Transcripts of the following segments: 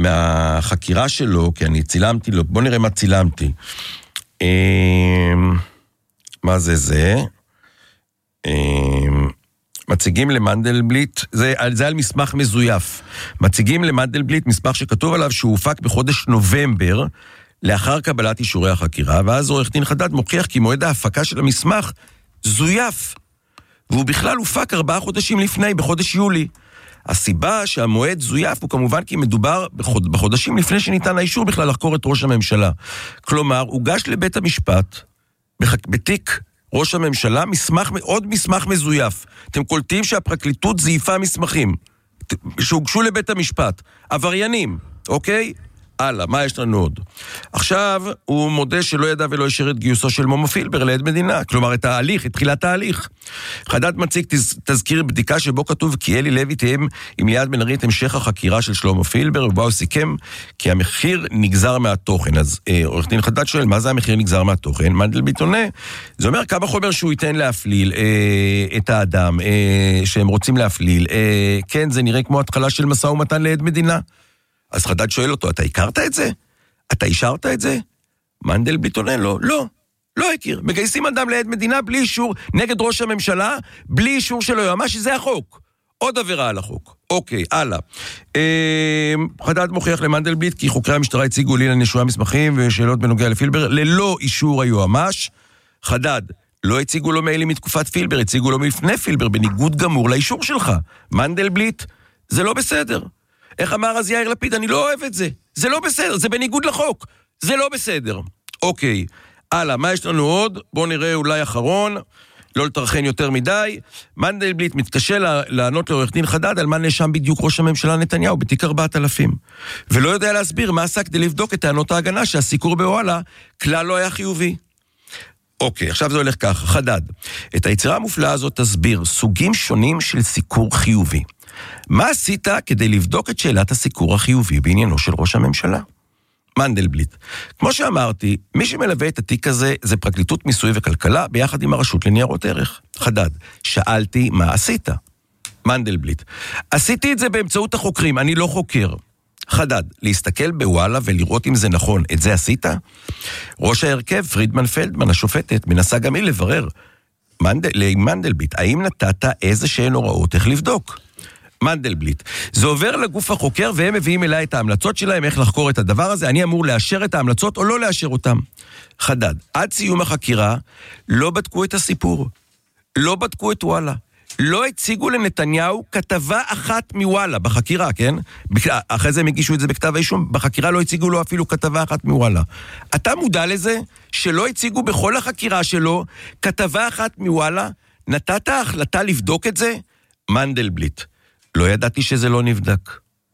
מהחקירה שלו, כי אני צילמתי לו, בוא נראה מה צילמתי. מה זה? מציגים למנדלבליט, זה על מסמך מזויף, מציגים למנדלבליט מסמך שכתוב עליו שהוא הופק בחודש נובמבר, לאחר קבלת אישורי החקירה, ואז עורך דין חדד מוכיח כי מועד ההפקה של המסמך זויף, והוא בכלל הופק 4 חודשים לפני, בחודש יולי. הסיבה שהמועד זויף הוא כמובן כי מדובר בחודשים לפני שניתן האישור בכלל לחקור את ראש הממשלה. כלומר, הוגש לבית המשפט, בתיק ראש הממשלה, עוד מסמך מזויף. אתם קולטים שהפרקליטות זייפה מסמכים, שהוגשו לבית המשפת. עבריינים, אוקיי? הלאה, מה יש לנו עוד? עכשיו, הוא מודה שלא ידע ולא ישר את גיוסו של מומו פילבר לעד מדינה, כלומר את ההליך, את תחילת ההליך. חדד מציג תזכיר בדיקה שבו כתוב כי אלי לוי תאם עם ליעד בן ארי את המשך החקירה של שלמה פילבר, ובו הוא סיכם כי המחיר נגזר מהתוכן. אז עורך דין חדד שואל, מה זה המחיר נגזר מהתוכן? מנדלבליט עונה, זה אומר כמה חומר שהוא ייתן להפליל את האדם שהם רוצים להפליל. כן, זה נראה כמו התחלה של משא ומתן לעד מדינה. אז חדד שואל אותו, אתה הכרת את זה? אתה אישרת את זה? מנדלבליט עונה לו, לא הכיר. מגייסים אדם לעד מדינה בלי אישור, נגד ראש הממשלה, בלי אישור שלו יועמ"ש, שזה החוק. עוד עבירה על החוק. אוקיי, הלאה. חדד מוכיח למנדלבליט כי חוקרי המשטרה הציגו לי לנשואה מסמכים ושאלות בנוגע לפילבר, ללא אישור היועמ"ש. חדד, לא הציגו לו מיילים מתקופת פילבר, הציגו לו מלפני פילבר, בניגוד גמור לאישור שלך. מנדלבליט, זה לא בסדר. איך אמר אז יאיר לפיד, אני לא אוהב את זה. זה לא בסדר, זה בניגוד לחוק. זה לא בסדר. אוקיי, הלאה, מה יש לנו עוד? בואו נראה אולי אחרון, לא לתרחן יותר מדי. מנדלבליט מתקשה לענות לעורך דין חדד על מה נאשם בדיוק ראש הממשלה נתניהו בתיק 4000. ולא יודע להסביר מה עשה כדי לבדוק את טענות ההגנה שהסיקור בוואלה כלל לא היה חיובי. אוקיי, עכשיו זה הולך ככה, חדד. את היצירה המופלאה הזאת תסביר סוגים שונים של סיקור חיובי. מה עשית כדי לבדוק את שאלת הסיקור החיובי בעניינו של ראש הממשלה? מנדלבליט. כמו שאמרתי, מי שמלווה את התיק הזה זה פרקליטות מיסוי וכלכלה ביחד עם הרשות לניירות ערך. חדד. שאלתי מה עשית? מנדלבליט. עשיתי את זה באמצעות החוקרים, אני לא חוקר. חדד. להסתכל בוואלה ולראות אם זה נכון, את זה עשית? ראש ההרכב, פרידמן פלדמן, השופטת, מנסה גם היא לברר. מנדלבליט, האם נתת איזה שהן הוראות איך לבדוק? מנדלבליט, זה עובר לגוף החוקר והם מביאים אליי את ההמלצות שלהם איך לחקור את הדבר הזה, אני אמור לאשר את ההמלצות או לא לאשר אותם. חדד, עד סיום החקירה לא בדקו את הסיפור, לא בדקו את וואלה, לא הציגו לנתניהו כתבה אחת מוואלה בחקירה, כן? אחרי זה הם הגישו את זה בכתב האישום, בחקירה לא הציגו לו אפילו כתבה אחת מוואלה. אתה מודע לזה שלא הציגו בכל החקירה שלו כתבה אחת מוואלה? נתת החלטה לבדוק את זה? מנדלבליט, לא ידעתי שזה לא נבדק.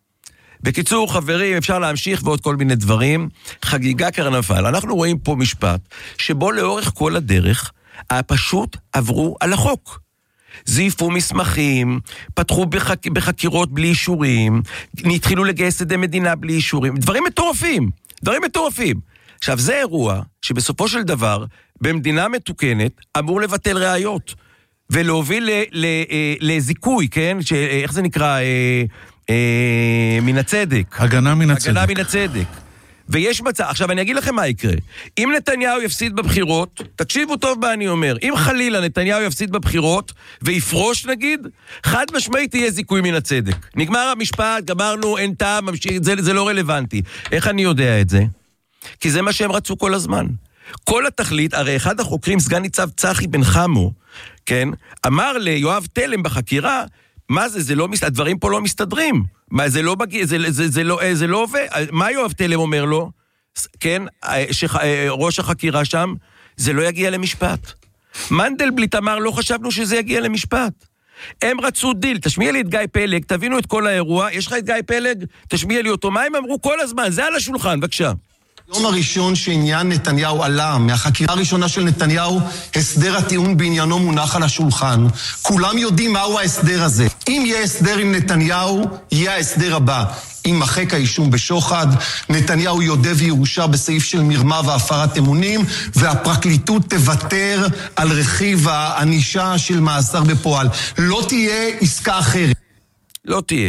בקיצור, חברים, אפשר להמשיך ועוד כל מיני דברים. חגיגה קרנבל. אנחנו רואים פה משפט שבו לאורך כל הדרך פשוט עברו על החוק. זייפו מסמכים, פתחו בחקירות בלי אישורים, התחילו לגייס עדי מדינה בלי אישורים. דברים מטורפים. עכשיו, זה אירוע שבסופו של דבר, במדינה מתוקנת, אמור לבטל ראיות. ולהוביל לזיכוי, כן? איך זה נקרא? מן הצדק. הגנה מן הצדק. ויש מצב, עכשיו אני אגיד לכם מה יקרה. אם נתניהו יפסיד בבחירות, תקשיבו טוב מה אני אומר, אם חלילה נתניהו יפסיד בבחירות, ויפרוש נגיד, חד משמעית תהיה זיכוי מן הצדק. נגמר המשפט, גמרנו, אין טעם, זה לא רלוונטי. איך אני יודע את זה? כי זה מה שהם רצו כל הזמן. כל התכלית, הרי אחד החוקרים, סגן ניצב צחי בן חמו, כן, אמר ליואב תלם בחקירה, מה זה לא הדברים פה לא מסתדרים. מה, זה לא זה לא עובד. מה יואב תלם אומר לו? כן, ראש החקירה שם, זה לא יגיע למשפט. מנדלבליט אמר, לא חשבנו שזה יגיע למשפט. הם רצו דיל, תשמיע לי את גיא פלג, תבינו את כל האירוע, יש לך את גיא פלג, תשמיע לי אותו, מה הם אמרו כל הזמן, זה על השולחן, בבקשה. היום הראשון שעניין נתניהו עלה, מהחקירה הראשונה של נתניהו, הסדר הטיעון בעניינו מונח על השולחן. כולם יודעים מהו ההסדר הזה. אם יהיה הסדר עם נתניהו, יהיה ההסדר הבא. אם מחק האישום בשוחד, נתניהו יודה וירושה בסעיף של מרמה והפרת אמונים, והפרקליטות תוותר על רכיב הענישה של מאסר בפועל. לא תהיה עסקה אחרת. לא תהיה.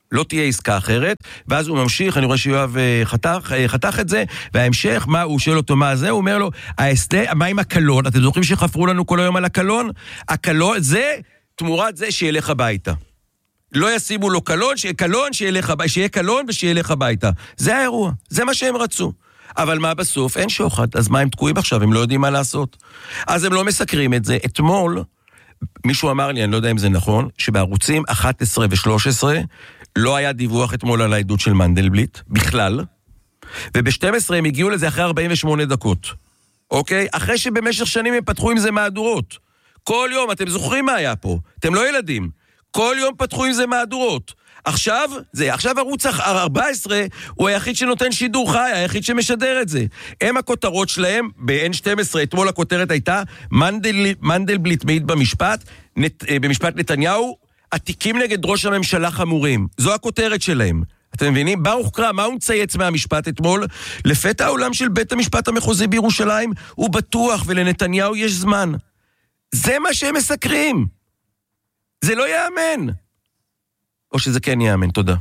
לא תהיה עסקה אחרת, ואז הוא ממשיך, אני רואה שיואב חתך את זה, וההמשך, מה, הוא שואל אותו מה זה, הוא אומר לו, מה עם הקלון? אתם זוכרים שחפרו לנו כל היום על הקלון? הקלון, זה תמורת זה שילך הביתה. לא ישימו לו קלון, שיהיה קלון ושילך הביתה. זה האירוע, זה מה שהם רצו. אבל מה בסוף? אין שוחד, אז מה הם תקועים עכשיו? הם לא יודעים מה לעשות. אז הם לא מסקרים את זה. אתמול, מישהו אמר לי, אני לא יודע אם זה נכון, שבערוצים 11 ו-13 לא היה דיווח אתמול על העדות של מנדלבליט, בכלל, וב-12 הם הגיעו לזה אחרי 48 דקות. אוקיי? אחרי שבמשך שנים הם פתחו עם זה מהדורות. כל יום, אתם זוכרים מה היה פה? אתם לא ילדים. כל יום פתחו עם זה מהדורות. עכשיו ערוץ 14 הוא היחיד שנותן שידור חי, היחיד שמשדר את זה. הם הכותרות שלהם, ב-N12 אתמול הכותרת הייתה, מנדלבליט מעיד במשפט נתניהו, התיקים נגד ראש הממשלה חמורים. זו הכותרת שלהם. אתם מבינים? ברוך קרא, מה הוא מצייץ מהמשפט אתמול? לפתע העולם של בית המשפט המחוזי בירושלים הוא בטוח, ולנתניהו יש זמן. זה מה שהם מסקרים. זה לא יאמן. או שזה כן יאמן, תודה.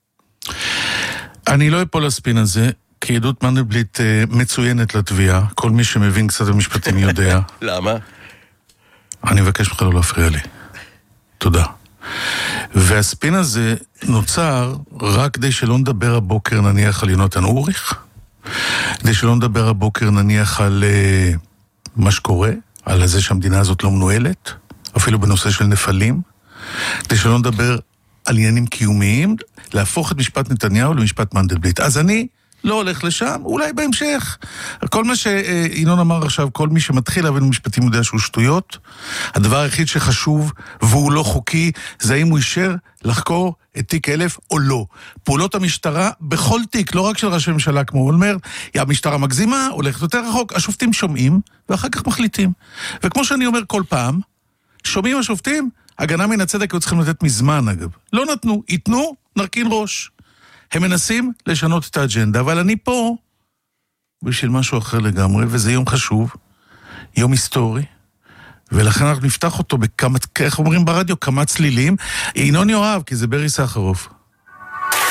אני לא אפול לספין הזה, כי עדות מנדלבליט מצוינת לתביעה, כל מי שמבין קצת במשפטים יודע. למה? אני מבקש ממך לא להפריע לי. תודה. והספין הזה נוצר רק כדי שלא נדבר הבוקר נניח על יונתן אוריך, כדי שלא נדבר הבוקר נניח על מה שקורה, על זה שהמדינה הזאת לא מנוהלת, אפילו בנושא של נפלים, כדי שלא נדבר על עניינים קיומיים, להפוך את משפט נתניהו למשפט מנדלבליט. אז אני לא הולך לשם, אולי בהמשך. כל מה שינון אמר עכשיו, כל מי שמתחיל להבין משפטים יודע שהוא שטויות. הדבר היחיד שחשוב, והוא לא חוקי, זה האם הוא אישר לחקור את תיק 1000 או לא. פעולות המשטרה בכל תיק, לא רק של ראשי ממשלה כמו אולמרט, המשטרה מגזימה, הולכת יותר רחוק, השופטים שומעים, ואחר כך מחליטים. וכמו שאני אומר כל פעם, שומעים השופטים, הגנה מן הצדק היו צריכים לתת מזמן אגב. לא נתנו, ייתנו, נרכין ראש. הם מנסים לשנות את האג'נדה, אבל אני פה בשביל משהו אחר לגמרי, וזה יום חשוב, יום היסטורי, ולכן אנחנו נפתח אותו בכמה, איך אומרים ברדיו, כמה צלילים. ינון יאהב, כי זה ברי סחרוף.